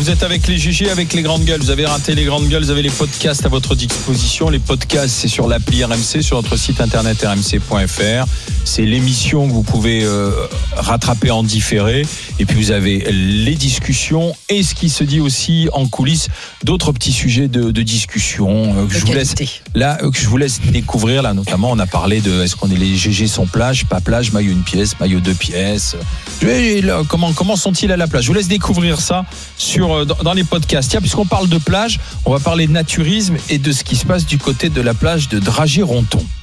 vous êtes avec les GG, avec les grandes gueules. Vous avez raté les grandes gueules, vous avez les podcasts à votre disposition. Les podcasts, c'est sur l'appli RMC, sur notre site internet rmc.fr. C'est l'émission que vous pouvez rattraper en différé. Et puis vous avez les discussions et ce qui se dit aussi en coulisses, d'autres petits sujets de discussion que je vous laisse découvrir. Là, notamment, on a parlé de est-ce qu'on est les GG sont plage, pas plage, maillot une pièce, maillot deux pièces. Comment sont-ils à la plage? Je vous laisse découvrir ça dans les podcasts. Tiens, puisqu'on parle de plage, on va parler de naturisme et de ce qui se passe du côté de la plage de Dragey-Ronthon.